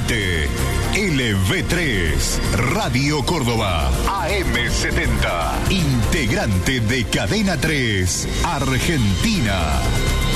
transmite LV3, Radio Córdoba, AM70, integrante de Cadena 3, Argentina.